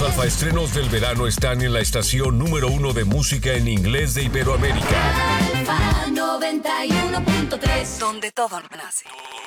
Alfa, estrenos del verano están en la estación número 1 de música en inglés de Iberoamérica. Alfa 91.3, donde todo nace.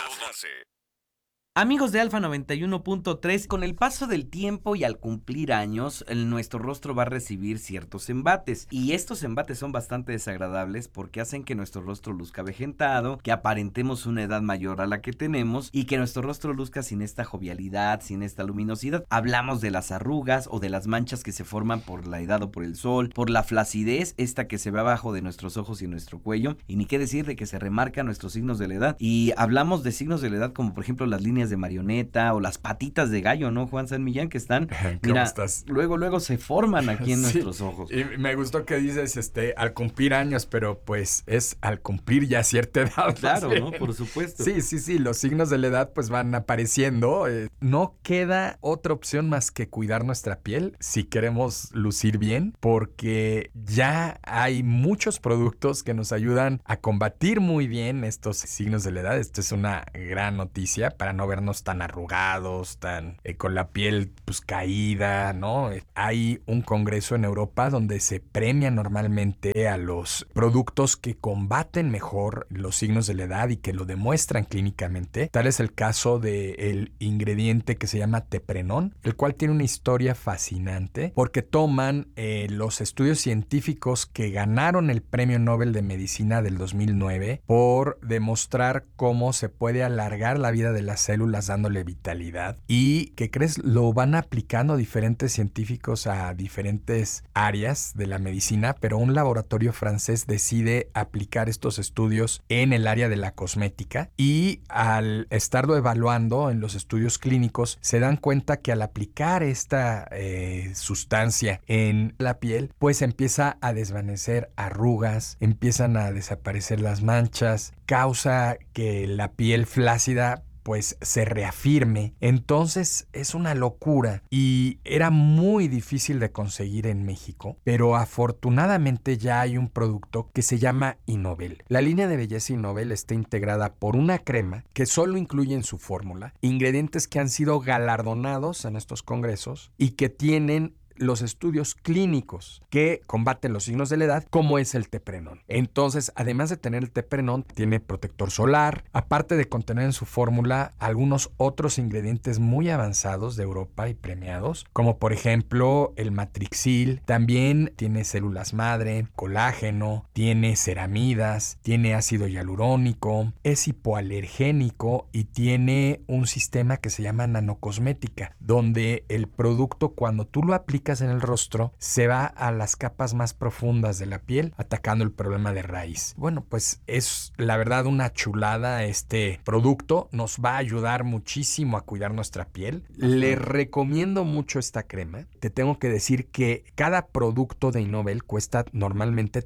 Amigos de Alfa 91.3, con el paso del tiempo y al cumplir años, nuestro rostro va a recibir ciertos embates. Y estos embates son bastante desagradables porque hacen que nuestro rostro luzca avejentado, que aparentemos una edad mayor a la que tenemos y que nuestro rostro luzca sin esta jovialidad, sin esta luminosidad. Hablamos de las arrugas o de las manchas que se forman por la edad o por el sol, por la flacidez, esta que se ve abajo de nuestros ojos y nuestro cuello. Y ni qué decir de que se remarcan nuestros signos de la edad. Y hablamos de signos de la edad como por ejemplo las líneas de marioneta o las patitas de gallo, ¿no, Juan San Millán? Que están, mira, estás? luego se forman aquí en Sí, nuestros ojos. Y me gustó que dices, al cumplir años, pero pues es al cumplir ya cierta edad. Claro, ¿no? Por supuesto. Sí, los signos de la edad pues van apareciendo. No queda otra opción más que cuidar nuestra piel si queremos lucir bien, porque ya hay muchos productos que nos ayudan a combatir muy bien estos signos de la edad. Esta es una gran noticia para no vernos tan arrugados, con la piel pues caída, ¿no? Hay un congreso en Europa donde se premia normalmente a los productos que combaten mejor los signos de la edad y que lo demuestran clínicamente. Tal es el caso del ingrediente que se llama teprenón, el cual tiene una historia fascinante porque toman los estudios científicos que ganaron el Premio Nobel de Medicina del 2009 por demostrar cómo se puede alargar la vida de las células dándole vitalidad. Y ¿qué crees? Lo van aplicando diferentes científicos a diferentes áreas de la medicina, pero un laboratorio francés decide aplicar estos estudios en el área de la cosmética y al estarlo evaluando en los estudios clínicos se dan cuenta que al aplicar esta sustancia en la piel pues empieza a desvanecer arrugas, empiezan a desaparecer las manchas, causa que la piel flácida pues se reafirme. Entonces es una locura y era muy difícil de conseguir en México, pero afortunadamente ya hay un producto que se llama Innovel. La línea de belleza Innovel está integrada por una crema que solo incluye en su fórmula ingredientes que han sido galardonados en estos congresos y que tienen los estudios clínicos que combaten los signos de la edad, como es el teprenón. Entonces, además de tener el teprenón, tiene protector solar, aparte de contener en su fórmula algunos otros ingredientes muy avanzados de Europa y premiados, como por ejemplo el matrixil, también tiene células madre, colágeno, tiene ceramidas, tiene ácido hialurónico, es hipoalergénico y tiene un sistema que se llama nanocosmética, donde el producto cuando tú lo aplicas en el rostro se va a las capas más profundas de la piel, atacando el problema de raíz. Bueno, pues es la verdad una chulada este producto, nos va a ayudar muchísimo a cuidar nuestra piel. Le recomiendo mucho esta crema. Te tengo que decir que cada producto de Innovel cuesta normalmente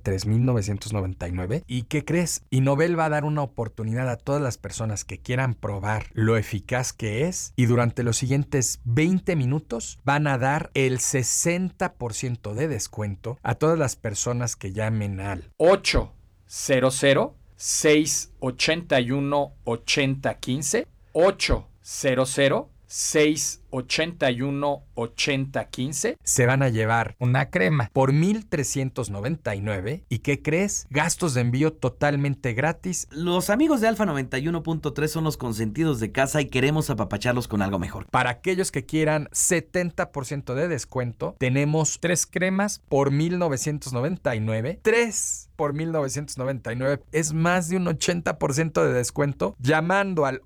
$3,999. ¿Y qué crees? Innovel va a dar una oportunidad a todas las personas que quieran probar lo eficaz que es y durante los siguientes 20 minutos van a dar el 60% de descuento a todas las personas que llamen al 800-681-8015 800-681-8015. Se van a llevar una crema por $1,399. ¿Y qué crees? Gastos de envío totalmente gratis. Los amigos de Alfa 91.3 son los consentidos de casa y queremos apapacharlos con algo mejor. Para aquellos que quieran 70% de descuento, tenemos 3 cremas por $1,999. 3 por $1,999. Es más de un 80% de descuento. Llamando al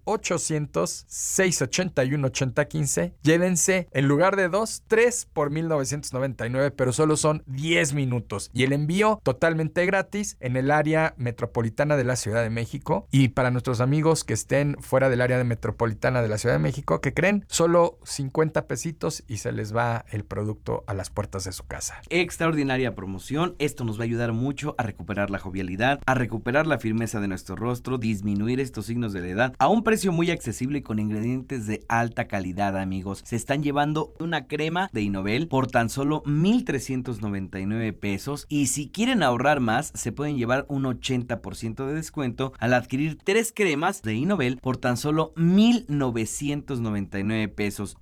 800-681-8015. Llévense, en lugar de 2, 3 por $1,999, pero solo son 10 minutos. Y el envío totalmente gratis en el área metropolitana de la Ciudad de México. Y para nuestros amigos que estén fuera del área metropolitana de la Ciudad de México, ¿qué creen? Solo 50 pesitos y se les va el producto a las puertas de su casa. Extraordinaria promoción. Esto nos va a ayudar mucho a recuperar la jovialidad, a recuperar la firmeza de nuestro rostro, disminuir estos signos de la edad a un precio muy accesible y con ingredientes de alta calidad, amigos. amigos. Se están llevando una crema de Innovel por tan solo 1,399 pesos. Y si quieren ahorrar más, se pueden llevar un 80% de descuento al adquirir 3 cremas de Innovel por tan solo 1,999 pesos.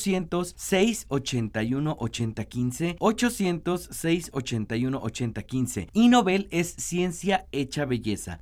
800-681-8015. 800-681-8015. Innovel es ciencia hecha belleza.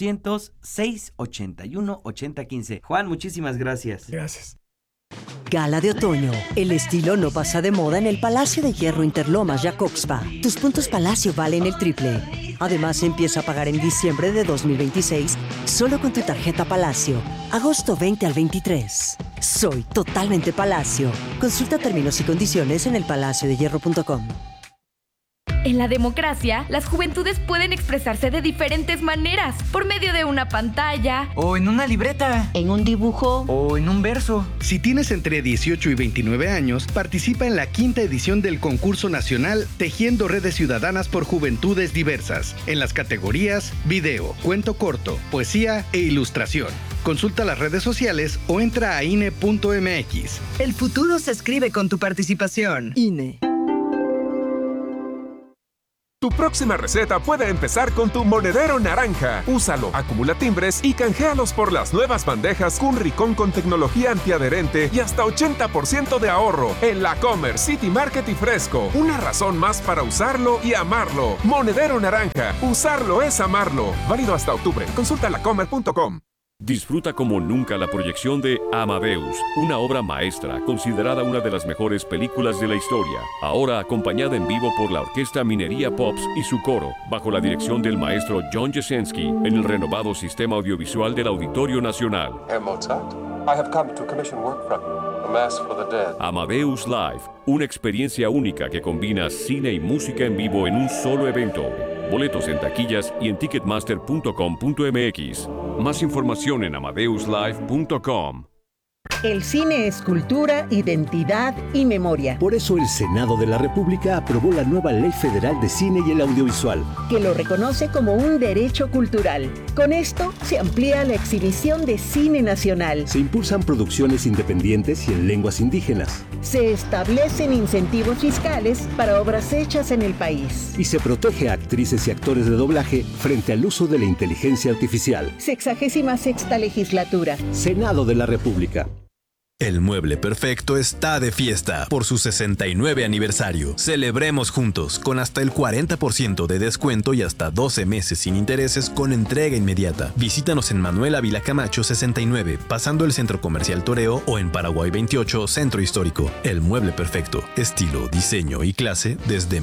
800-681-8015. Juan, muchísimas gracias. Gracias. Gala de otoño. El estilo no pasa de moda en el Palacio de Hierro Interlomas Jacobspa. Tus puntos Palacio valen el triple. Además, empieza a pagar en diciembre de 2026 solo con tu tarjeta Palacio. Agosto 20 al 23. Soy totalmente Palacio. Consulta términos y condiciones en elpalaciodehierro.com. En la democracia, las juventudes pueden expresarse de diferentes maneras, por medio de una pantalla, o en una libreta, En un dibujo. o en un verso. Si tienes entre 18 y 29 años, participa en la 5ª edición del concurso nacional Tejiendo Redes Ciudadanas por Juventudes Diversas, en las categorías video, cuento corto, poesía e ilustración. Consulta las redes sociales o entra a INE.mx. El futuro se escribe con tu participación. INE. Tu próxima receta puede empezar con tu monedero naranja. Úsalo, acumula timbres y canjealos por las nuevas bandejas Cunricón con tecnología antiadherente y hasta 80% de ahorro en La Comer, City Market y Fresco. Una razón más para usarlo y amarlo. Monedero naranja. Usarlo es amarlo. Válido hasta octubre. Consulta lacomer.com. Disfruta como nunca la proyección de Amadeus, una obra maestra considerada una de las mejores películas de la historia, ahora acompañada en vivo por la Orquesta Minería Pops y su coro, bajo la dirección del maestro John Jasenski, en el renovado sistema audiovisual del Auditorio Nacional. Herr Mozart, I have come to commission work from you, A Mass for the Dead. Amadeus Live, una experiencia única que combina cine y música en vivo en un solo evento. Boletos en taquillas y en ticketmaster.com.mx. Más información en amadeuslive.com. El cine es cultura, identidad y memoria. Por eso el Senado de la República aprobó la nueva Ley Federal de Cine y el Audiovisual, que lo reconoce como un derecho cultural. Con esto se amplía la exhibición de cine nacional. Se impulsan producciones independientes y en lenguas indígenas. Se establecen incentivos fiscales para obras hechas en el país. Y se protege a actrices y actores de doblaje frente al uso de la inteligencia artificial. 66ª legislatura. Senado de la República. El Mueble Perfecto está de fiesta por su 69 aniversario. Celebremos juntos con hasta el 40% de descuento y hasta 12 meses sin intereses con entrega inmediata. Visítanos en Manuel Ávila Camacho 69, pasando el Centro Comercial Toreo, o en Paraguay 28, Centro Histórico. El Mueble Perfecto, estilo, diseño y clase desde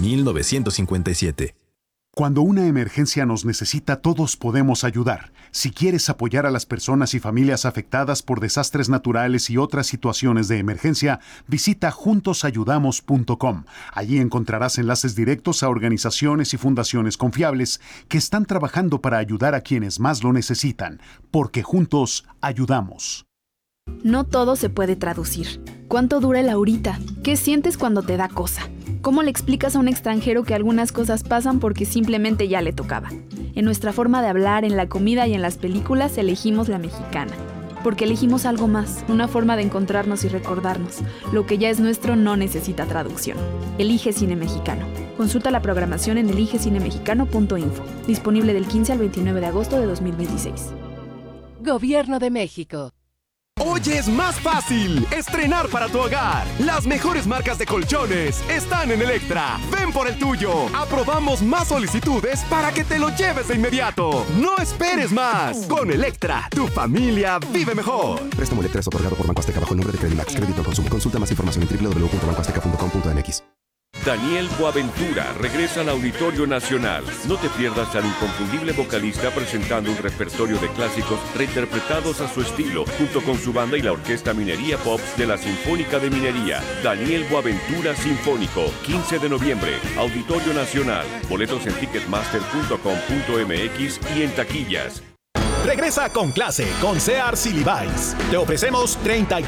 1957. Cuando una emergencia nos necesita, todos podemos ayudar. Si quieres apoyar a las personas y familias afectadas por desastres naturales y otras situaciones de emergencia, visita juntosayudamos.com. Allí encontrarás enlaces directos a organizaciones y fundaciones confiables que están trabajando para ayudar a quienes más lo necesitan, porque juntos ayudamos. No todo se puede traducir. ¿Cuánto dura el ahorita? ¿Qué sientes cuando te da cosa? ¿Cómo le explicas a un extranjero que algunas cosas pasan porque simplemente ya le tocaba? En nuestra forma de hablar, en la comida y en las películas elegimos la mexicana. Porque elegimos algo más, una forma de encontrarnos y recordarnos. Lo que ya es nuestro no necesita traducción. Elige Cine Mexicano. Consulta la programación en eligecinemexicano.info. Disponible del 15 al 29 de agosto de 2026. Gobierno de México. Hoy es más fácil estrenar para tu hogar. Las mejores marcas de colchones están en Electra. Ven por el tuyo. Aprobamos más solicitudes para que te lo lleves de inmediato. No esperes más. Con Electra, tu familia vive mejor. Préstamo Electra es otorgado por Banco Azteca bajo el nombre de Credimax. Crédito al consumo. Consulta más información en www.bancoazteca.com.mx. Daniel Boaventura regresa al Auditorio Nacional. No te pierdas al inconfundible vocalista presentando un repertorio de clásicos reinterpretados a su estilo, junto con su banda y la Orquesta Minería Pops de la Sinfónica de Minería. Daniel Boaventura Sinfónico, 15 de noviembre, Auditorio Nacional. Boletos en ticketmaster.com.mx y en taquillas. Regresa con clase con Sears y Levi's. Te ofrecemos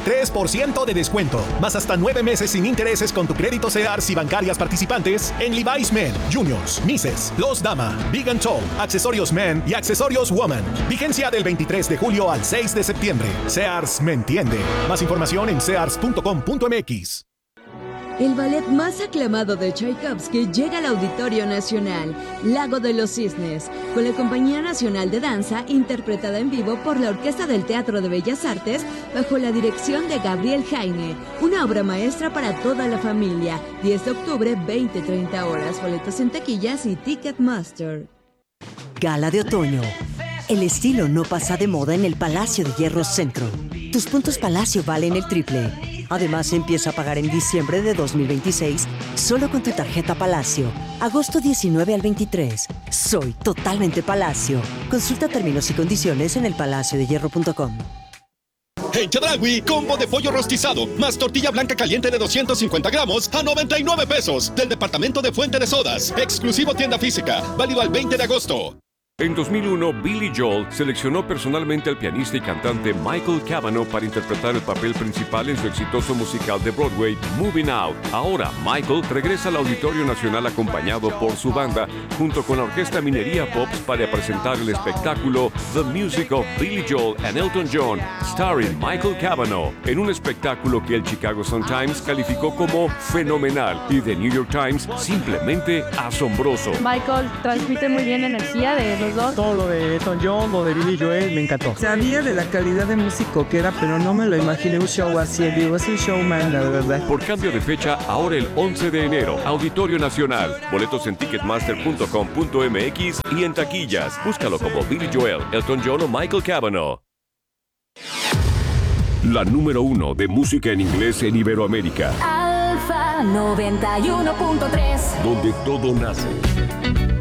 33% de descuento, más hasta 9 meses sin intereses con tu crédito Sears y bancarias participantes en Levi's Men, Juniors, Misses, Los Dama, Big and Tall, accesorios Men y accesorios Woman. Vigencia del 23 de julio al 6 de septiembre. Sears me entiende. Más información en sears.com.mx. El ballet más aclamado de Tchaikovsky llega al Auditorio Nacional, Lago de los Cisnes, con la Compañía Nacional de Danza, interpretada en vivo por la Orquesta del Teatro de Bellas Artes, bajo la dirección de Gabriel Jaime. Una obra maestra para toda la familia. 10 de octubre, 20-30 horas. Boletos en taquillas y Ticketmaster. Gala de otoño. El estilo no pasa de moda en el Palacio de Hierro Centro. Tus puntos Palacio valen el triple. Además, empieza a pagar en diciembre de 2026 solo con tu tarjeta Palacio. Agosto 19 al 23. Soy totalmente Palacio. Consulta términos y condiciones en elpalaciodehierro.com. En Chedraui, combo de pollo rostizado, más tortilla blanca caliente de 250 gramos a 99 pesos. Del departamento de Fuente de Sodas. Exclusivo tienda física. Válido al 20 de agosto. En 2001, Billy Joel seleccionó personalmente al pianista y cantante Michael Cavanaugh para interpretar el papel principal en su exitoso musical de Broadway, Moving Out. Ahora, Michael regresa al Auditorio Nacional acompañado por su banda, junto con la Orquesta Minería Pops, para presentar el espectáculo The Music of Billy Joel and Elton John, starring Michael Cavanaugh, en un espectáculo que el Chicago Sun-Times calificó como fenomenal y The New York Times simplemente asombroso. Michael transmite muy bien energía de los dos. Todo lo de Elton John, lo de Billy Joel, me encantó. Sabía de la calidad de músico que era, pero no me lo imaginé un show así. Digo, es un showman, la verdad. Por cambio de fecha, ahora el 11 de enero, Auditorio Nacional. Boletos en ticketmaster.com.mx y en taquillas. Búscalo como Billy Joel, Elton John o Michael Cavanaugh. La número 1 de música en inglés en Iberoamérica. Alfa 91.3. Donde todo nace.